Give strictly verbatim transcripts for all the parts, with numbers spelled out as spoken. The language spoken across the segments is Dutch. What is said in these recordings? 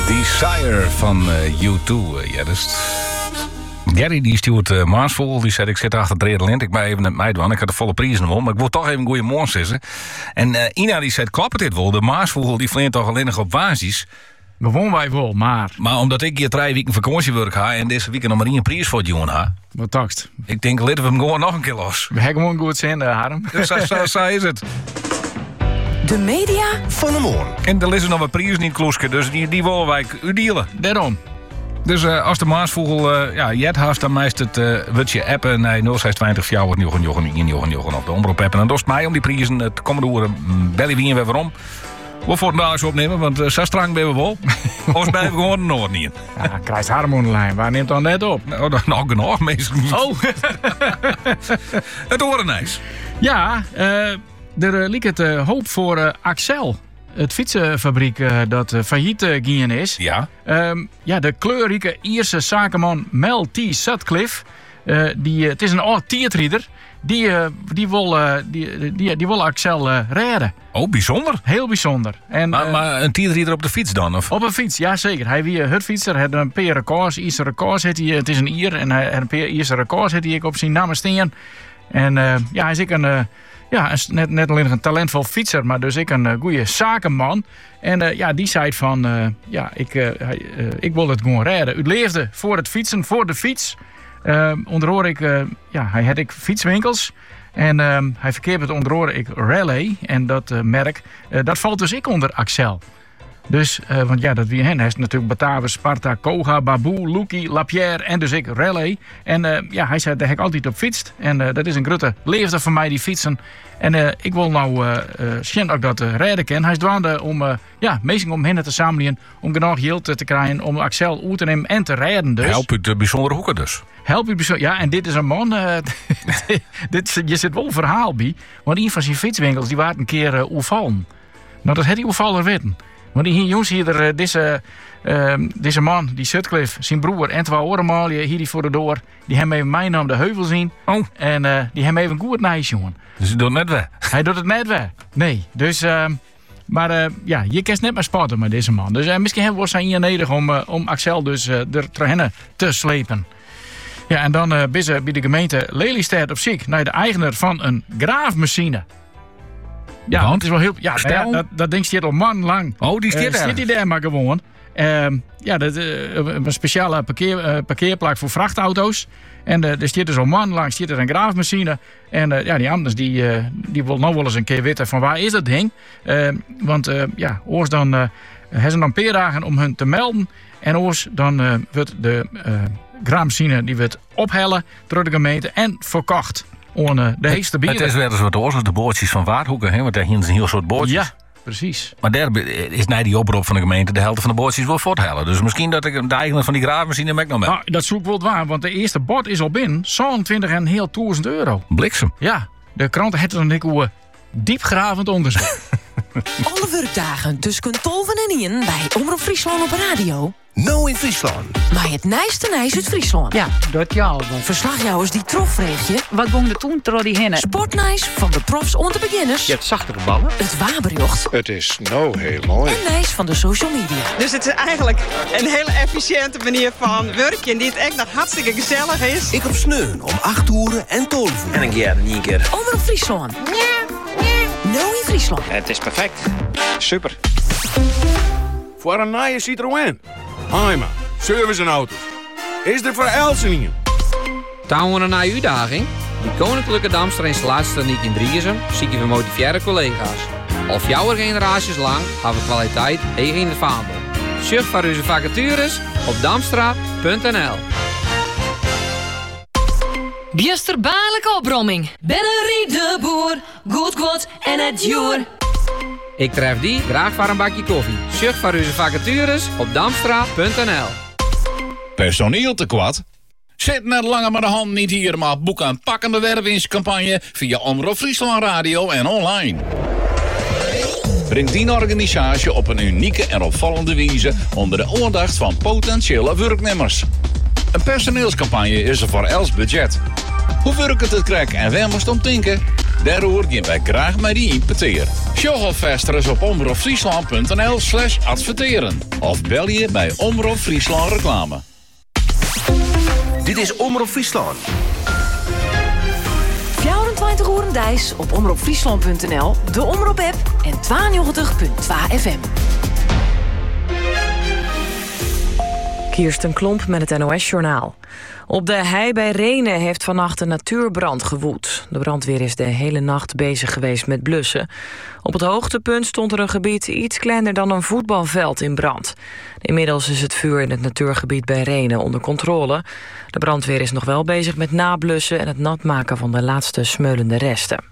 Desire van uh, U twee. Uh, ja, dus... Gary die stuurt uh, Maasvogel. Die zei, ik zit achter het redelijk. Ik ben even met mij doen. Ik had de volle prijzen om. Maar ik wil toch even een goede morgen zeggen. En uh, Ina die zei, klopt dit wel? De Maasvogel die vleert toch alleen nog op basis. Gewoon wij wel, maar... Maar omdat ik hier drie weken vakantiewerk ga... en deze week nog maar één prijs voor het jongen ha. Wat takst? Ik denk, laten we hem gewoon nog een keer los. We hebben gewoon goed zin, uh, Harm. Dus zo, zo, zo is het. De media van de morgen. En er is nog wat prijs niet kloesken, dus die, die willen wij u dealen. Daarom. Dus uh, als de Maasvogel, uh, ja, jet haast, dan meest het uh, wat je appen naar nul zes twintig vier jochen jochen jochen jochen op de omroep appen. En dan dost mij om die prijzen het komende uren bellen wie en weer waarom. We voor het eens opnemen, want uh, zo strang ben we wel. Of blijven we gewoon de Noord niet in. Ja, krijgt Harm aan de lijn. Waar neemt dan net op? Nou, dan nog genoeg, meestal niet. Oh. Het horen nice. Ja, uh, er uh, liep het uh, hoop voor uh, Axel. Het fietsenfabriek uh, dat uh, failliet uh, gaan is. Ja. Um, ja, de kleurrijke Ierse zakenman Mel T. Sutcliffe. Uh, die, uh, het is een oud theaterrieder. Die, uh, die, wil, uh, die, die, die wil Axel uh, redden. Oh, bijzonder. Heel bijzonder. En, maar, uh, maar een theaterrieder op de fiets dan? Of? Op een fiets, ja zeker. Hij wie een hutfietser. Hij had een paar records. Ierse records heeft hij. Het is een Ier. En hij had een paar Ierse records heeft hij op zijn naam staan. En uh, ja, hij is ook een... Uh, Ja, net, net alleen een talentvol fietser, maar dus ik een uh, goede zakenman. En uh, ja, die zei van, uh, ja, ik, uh, uh, ik wil het gewoon redden. U leefde voor het fietsen, voor de fiets. Uh, onderhoor ik, uh, ja, hij had ik fietswinkels. En uh, hij verkeerde het onderhoor ik Rally. En dat uh, merk, uh, dat valt dus ik onder Axel. Dus, uh, want ja, dat wie hen. Hij is natuurlijk Batavus, Sparta, Koga, Baboe, Luki, Lapierre en dus ik Rally. En uh, ja, hij zei dat ik altijd op fietst. En uh, dat is een grote leefde voor mij, die fietsen. En uh, ik wil nou uh, uh, zien ook dat uh, redden kan. Hij is dwaande om, uh, ja, meestal om hen te samelen, om genoeg geld te krijgen, om Axel uit te nemen en te redden dus. Help u de bijzondere hoeken dus. Help u bijzonder, ja, en dit is een man, uh, dit, je zit wel een verhaal bij. Want een van zijn fietswinkels, die waren een keer uh, overvallen. Nou, dat had hij overvaller weten. Want die jongens hier, er, deze, uh, deze man, die Sutcliffe, zijn broer en twee orenmalen hier die voor de door, die hebben even mijn naam de heuvel zien. Oh. En uh, die hebben even goed nice, jongen. Dus hij doet het net weg? Hij doet het net weg. Nee, dus, uh, maar uh, ja, je kan net maar spotten met deze man. Dus uh, misschien wordt hij hier nodig om, uh, om Axel dus uh, er terheen te slepen. Ja, en dan uh, ben ze bij de gemeente Lelystad op zoek naar de eigenaar van een graafmachine. Ja, Want? het is wel heel. Ja, nou ja dat, dat ding staat al man lang. Oh, die staat uh, daar. Zit hij daar maar gewoon. Uh, ja, dat, uh, een speciale parkeer, uh, parkeerplek voor vrachtauto's. En uh, er staat dus al man lang staat er een graafmachine. En uh, ja, die anders die, uh, die wil nog wel eens een keer weten van waar is dat ding. Uh, want uh, ja, oors dan uh, hebben ze dan een paar dagen om hun te melden. En oors dan uh, wordt de uh, graafmachine die wordt ophellen door de gemeente en verkocht. On, uh, de heeste bieren. Het is weer eens wat oors, de boordjes van Waardhoeken, hè? Want daar hier een heel soort boordjes. Ja, precies. Maar daar is na die oproep van de gemeente de helft van de boordjes wel voorthellen. Dus misschien dat ik de eigenaar van die graafmachine heb ik nog mee. Nou, dat zoek ik wel waar, want de eerste bod is al binnen. zevenentwintig en heel duizend euro. Bliksem. Ja, de kranten hebben dan een hoe diepgravend onderzoek. Alle werkdagen tussen tolven en één bij Omroep Friesland op radio. Nou in Friesland. Maar het nijste nijs uit Friesland. Ja, dat ja al. Verslagjouwers die trofreegje. Wat ging er toen door die hinnen? Sportnijs van de profs om de beginners. Je hebt zachtere ballen. Het waberjocht. Het is nou heel mooi. En nijs van de social media. Dus het is eigenlijk een hele efficiënte manier van werken die het echt nog hartstikke gezellig is. Ik op Sneun om acht uur en tolf uur. En een keer, niet een keer. Omroep Friesland. Nou in Friesland. Het is perfect. Super. Voor een nieuwe Citroën. Heima, service en auto's. Is er voor Elseningen? Touwen een nieuwe uitdaging? Die Koninklijke Damster installatietechniek in Driessen zie je van motiveerde collega's. Al jouw generaties lang hebben we kwaliteit tegen in het vaandel. Surf voor onze vacatures op damstra punt n l. Biesterbaarlijke opbromming. Bennerie de boer, goed kwad en het joer. Ik tref die graag voor een bakje koffie. Surf voor onze vacatures op damstra punt n l. Personeel tekort? Zit net langer met de hand niet hier, maar boek een pakkende wervingscampagne via Omroep Friesland Radio en online. Breng die organisatie op een unieke en opvallende wijze onder de aandacht van potentiële werknemers. Een personeelscampagne is er voor els budget. Hoe werkt het krijg en waar moest om denken? Daarover gaan wij graag met die importeer. Sjog alvast eens op omroepfriesland.nl slash adverteren. Of bel je bij Omroep Friesland Reclame. Dit is Omroep Friesland. vierentwintig uur dijs op omroepfriesland punt n l, de Omroep-app en tweeënnegentig komma twee F M. Kirsten Klomp met het N O S-journaal. Op de hei bij Rhenen heeft vannacht een natuurbrand gewoed. De brandweer is de hele nacht bezig geweest met blussen. Op het hoogtepunt stond er een gebied iets kleiner dan een voetbalveld in brand. Inmiddels is het vuur in het natuurgebied bij Rhenen onder controle. De brandweer is nog wel bezig met nablussen en het natmaken van de laatste smeulende resten.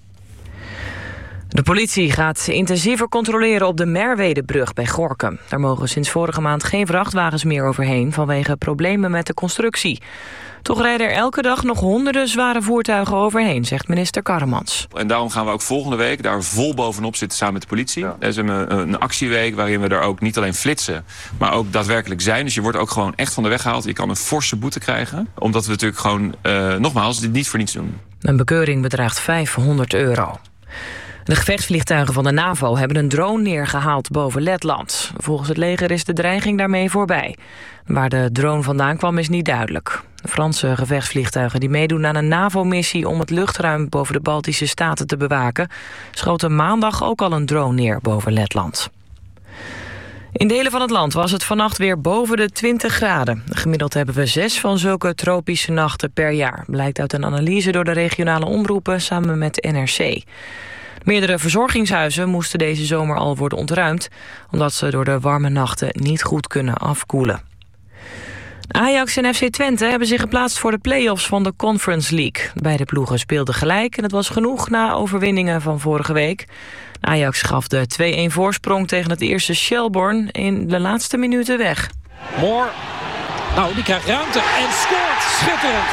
De politie gaat intensiever controleren op de Merwedebrug bij Gorinchem. Daar mogen sinds vorige maand geen vrachtwagens meer overheen vanwege problemen met de constructie. Toch rijden er elke dag nog honderden zware voertuigen overheen, zegt minister Karremans. En daarom gaan we ook volgende week daar vol bovenop zitten samen met de politie. Ja. Er is een, een actieweek waarin we er ook niet alleen flitsen, maar ook daadwerkelijk zijn. Dus je wordt ook gewoon echt van de weg gehaald. Je kan een forse boete krijgen. Omdat we natuurlijk gewoon, uh, nogmaals, dit niet voor niets doen. Een bekeuring bedraagt vijfhonderd euro. De gevechtsvliegtuigen van de NAVO hebben een drone neergehaald boven Letland. Volgens het leger is de dreiging daarmee voorbij. Waar de drone vandaan kwam is niet duidelijk. De Franse gevechtsvliegtuigen die meedoen aan een NAVO-missie om het luchtruim boven de Baltische Staten te bewaken, schoten maandag ook al een drone neer boven Letland. In delen van het land was het vannacht weer boven de twintig graden. Gemiddeld hebben we zes van zulke tropische nachten per jaar, blijkt uit een analyse door de regionale omroepen samen met N R C. Meerdere verzorgingshuizen moesten deze zomer al worden ontruimd, omdat ze door de warme nachten niet goed kunnen afkoelen. Ajax en F C Twente hebben zich geplaatst voor de play-offs van de Conference League. Beide ploegen speelden gelijk en het was genoeg na overwinningen van vorige week. Ajax gaf de twee-een voorsprong tegen het eerste Shelbourne in de laatste minuten weg. Moore, nou die krijgt ruimte en scoort. Schitterend.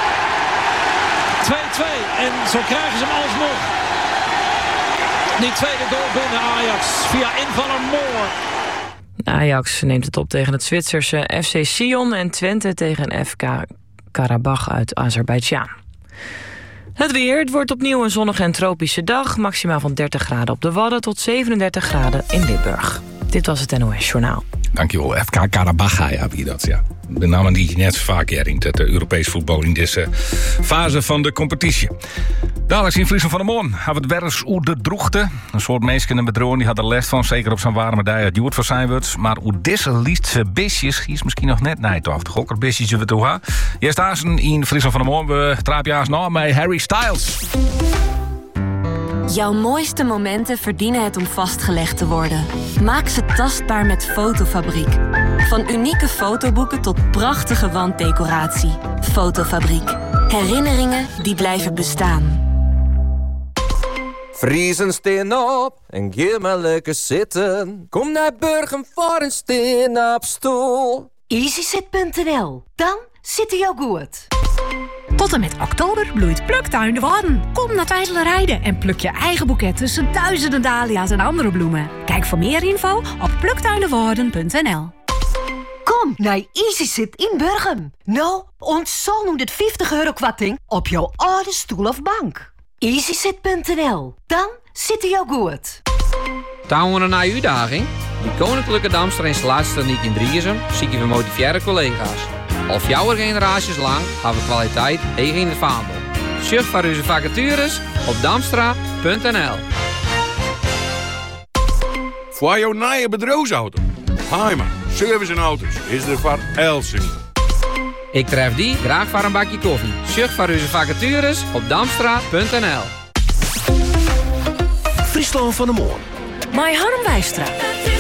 twee-twee en zo krijgen ze hem alsnog. Die tweede goal binnen Ajax via invaller Moore. Ajax neemt het op tegen het Zwitserse F C Sion en Twente tegen F K Karabach uit Azerbeidzjan. Het weer, het wordt opnieuw een zonnige en tropische dag. Maximaal van dertig graden op de Wadden tot zevenendertig graden in Limburg. Dit was het N O S-journaal. Dankjewel, F K Karabach, ja, wie dat, ja. De namen die je net vaak herinnert, het Europees voetbal in deze fase van de competitie. Dadelijk in Friesland van de Moon hebben we het werks oer de droegte. Een soort mensen en bedrogen die hadden last van, zeker op zijn warme dag het duurt voor zijn wordt. Maar hoe deze liefste bisjes is misschien nog net niet af. De gokkerbisjes we toe gaan. Eerst aanstaan in Friesland van de Moon. We traapje aan nou met Harry Styles. Jouw mooiste momenten verdienen het om vastgelegd te worden. Maak ze tastbaar met Fotofabriek. Van unieke fotoboeken tot prachtige wanddecoratie. Fotofabriek. Herinneringen die blijven bestaan. Friesen steen op en ga maar lekker zitten. Kom naar Burgum voor een steen op stoel. easysit punt n l. Dan zit hij jou goed. Tot en met oktober bloeit Pluktuin de Wadden. Kom naar Twijfselrijden en pluk je eigen boeket tussen duizenden dahlia's en andere bloemen. Kijk voor meer info op pluktuindewarden punt n l. Kom naar easysit in Burgum. Nou, ontzol nu dit vijftig euro kwarting op jouw oude stoel of bank. easysit punt n l. Dan zit hij jou goed. Touwen na uw uitdaging? Die Koninklijke Damster installatietechniek in Driessen zie je gemotiveerde collega's. Al jouw generaties lang hebben we kwaliteit tegen in het vaandel. Surf voor onze vacatures op damstra punt n l. Voor jouw nieuwe bedrijfsauto. Heima, service en auto's is er voor Elsing. Ik tref die graag voor een bakje koffie. Surf voor onze vacatures op damstra punt n l. Friesland van de Moon. Mai Harm Wijstra.